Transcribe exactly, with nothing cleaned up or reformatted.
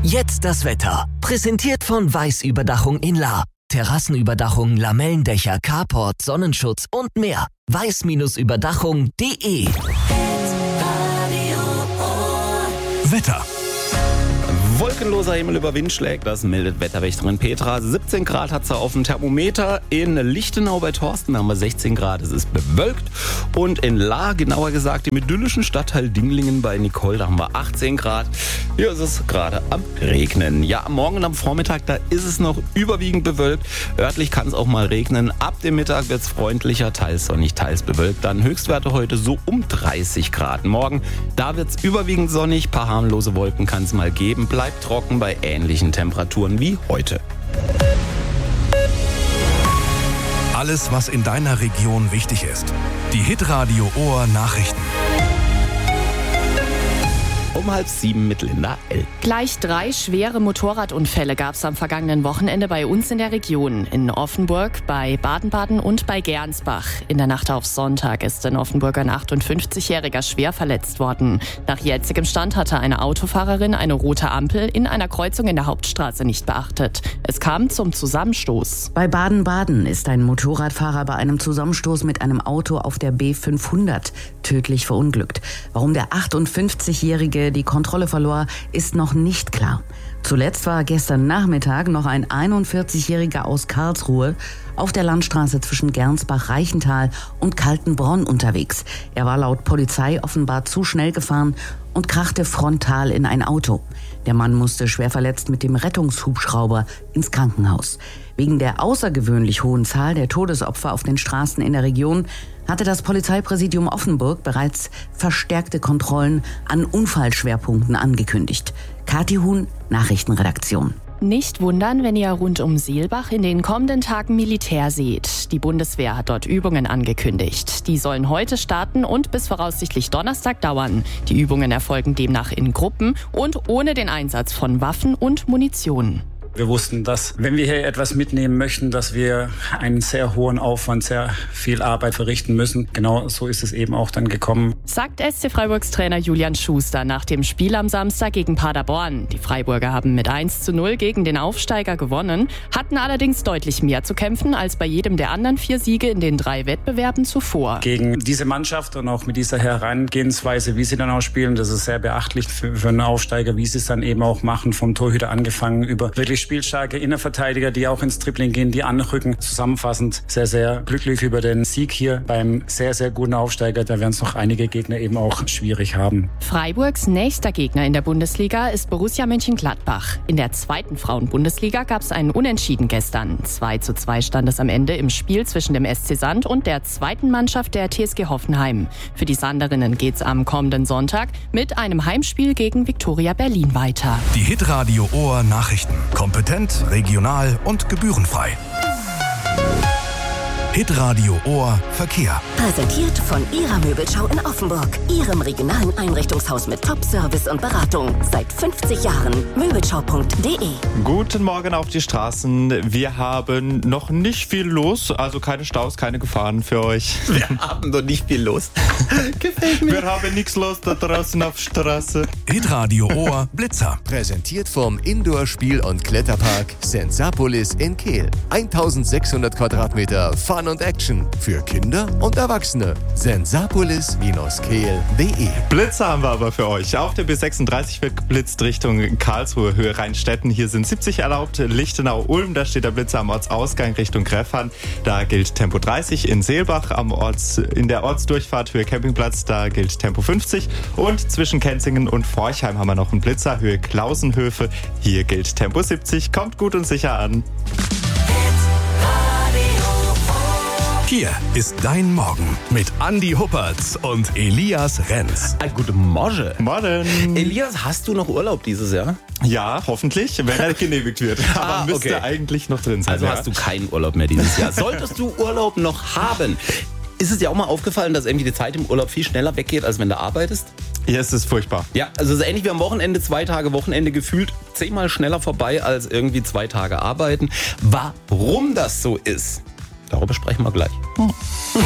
Jetzt das Wetter. Präsentiert von Weiß-Überdachung in Lahr. Terrassenüberdachung, Lamellendächer, Carport, Sonnenschutz und mehr. weiß Überdachung punkt de. Wetter. Wolkenloser Himmel über Windschläge, das meldet Wetterwächterin Petra. siebzehn Grad hat sie auf dem Thermometer. In Lichtenau bei Thorsten haben wir sechzehn Grad, es ist bewölkt. Und in Lahr, genauer gesagt im idyllischen Stadtteil Dinglingen bei Nicole, da haben wir achtzehn Grad. Hier ist es gerade am Regnen. Ja, am Morgen und am Vormittag, da ist es noch überwiegend bewölkt. Örtlich kann es auch mal regnen. Ab dem Mittag wird es freundlicher, teils sonnig, teils bewölkt. Dann Höchstwerte heute so um dreißig Grad. Morgen, da wird es überwiegend sonnig. Ein paar harmlose Wolken kann es mal geben. Bleibt trocken bei ähnlichen Temperaturen wie heute. Alles, was in deiner Region wichtig ist. Die Hitradio Ohr Nachrichten. Um halb sieben mit Linda L. Gleich drei schwere Motorradunfälle gab es am vergangenen Wochenende bei uns in der Region. In Offenburg, bei Baden-Baden und bei Gernsbach. In der Nacht auf Sonntag ist in Offenburg ein achtundfünfzigjähriger schwer verletzt worden. Nach jetzigem Stand hatte eine Autofahrerin eine rote Ampel in einer Kreuzung in der Hauptstraße nicht beachtet. Es kam zum Zusammenstoß. Bei Baden-Baden ist ein Motorradfahrer bei einem Zusammenstoß mit einem Auto auf der B fünfhundert tödlich verunglückt. Warum der achtundfünfzigjährige die Kontrolle verlor, ist noch nicht klar. Zuletzt war gestern Nachmittag noch ein einundvierzigjähriger aus Karlsruhe auf der Landstraße zwischen Gernsbach-Reichental und Kaltenbronn unterwegs. Er war laut Polizei offenbar zu schnell gefahren und krachte frontal in ein Auto. Der Mann musste schwer verletzt mit dem Rettungshubschrauber ins Krankenhaus. Wegen der außergewöhnlich hohen Zahl der Todesopfer auf den Straßen in der Region hatte das Polizeipräsidium Offenburg bereits verstärkte Kontrollen an Unfallschwerpunkten angekündigt. Kathi Huhn, Nachrichtenredaktion. Nicht wundern, wenn ihr rund um Seelbach in den kommenden Tagen Militär seht. Die Bundeswehr hat dort Übungen angekündigt. Die sollen heute starten und bis voraussichtlich Donnerstag dauern. Die Übungen erfolgen demnach in Gruppen und ohne den Einsatz von Waffen und Munition. Wir wussten, dass, wenn wir hier etwas mitnehmen möchten, dass wir einen sehr hohen Aufwand, sehr viel Arbeit verrichten müssen. Genau so ist es eben auch dann gekommen. Sagt S C Freiburgs Trainer Julian Schuster nach dem Spiel am Samstag gegen Paderborn. Die Freiburger haben mit eins zu null gegen den Aufsteiger gewonnen, hatten allerdings deutlich mehr zu kämpfen als bei jedem der anderen vier Siege in den drei Wettbewerben zuvor. Gegen diese Mannschaft und auch mit dieser Herangehensweise, wie sie dann auch spielen, das ist sehr beachtlich für, für einen Aufsteiger, wie sie es dann eben auch machen, vom Torhüter angefangen über wirklich spielstarke Innenverteidiger, die auch ins Dribbling gehen, die anrücken. Zusammenfassend sehr, sehr glücklich über den Sieg hier beim sehr, sehr guten Aufsteiger. Da werden es noch einige Gegner eben auch schwierig haben. Freiburgs nächster Gegner in der Bundesliga ist Borussia Mönchengladbach. In der zweiten Frauen-Bundesliga gab es einen Unentschieden gestern. zwei zu zwei stand es am Ende im Spiel zwischen dem S C Sand und der zweiten Mannschaft der T S G Hoffenheim. Für die Sanderinnen geht's am kommenden Sonntag mit einem Heimspiel gegen Viktoria Berlin weiter. Die Hitradio Ohr Nachrichten. Kompetent, regional und gebührenfrei. Hitradio Ohr Verkehr. Präsentiert von Ihrer Möbelschau in Offenburg. Ihrem regionalen Einrichtungshaus mit Top-Service und Beratung. Seit fünfzig Jahren. Möbelschau punkt de. Guten Morgen auf die Straßen. Wir haben noch nicht viel los, also keine Staus, keine Gefahren für euch. Wir haben noch nicht viel los. Gefällt mir. Wir haben nichts los da draußen auf Straße. Hitradio Ohr Blitzer. Präsentiert vom Indoor-Spiel- und Kletterpark Sensapolis in Kehl. eintausendsechshundert Quadratmeter Fun und Action für Kinder und Erwachsene. sensapolis Kehl punkt de. Blitzer haben wir aber für euch. Auf der B sechsunddreißig wird geblitzt Richtung Karlsruhe, Höhe Rheinstetten. Hier sind siebzig erlaubt. Lichtenau-Ulm, da steht der Blitzer am Ortsausgang Richtung Greffern. Da gilt Tempo dreißig. In Seelbach am Orts, in der Ortsdurchfahrt Höhe Campingplatz, da gilt Tempo fünfzig. Und zwischen Kenzingen und Forchheim haben wir noch einen Blitzer, Höhe Klausenhöfe. Hier gilt Tempo siebzig. Kommt gut und sicher an. Hier ist dein Morgen mit Andi Huppertz und Elias Renz. Ein guten Morgen. Morgen. Elias, hast du noch Urlaub dieses Jahr? Ja, hoffentlich, wenn er genehmigt wird. Aber Ah, müsste okay. eigentlich noch drin sein. Also ja. hast du keinen Urlaub mehr dieses Jahr. Solltest du Urlaub noch haben, ist es dir auch mal aufgefallen, dass irgendwie die Zeit im Urlaub viel schneller weggeht, als wenn du arbeitest? Ja, es ist furchtbar. Ja, also es ist ähnlich wie am Wochenende, zwei Tage Wochenende gefühlt zehnmal schneller vorbei als irgendwie zwei Tage arbeiten. Warum das so ist, darüber sprechen wir gleich.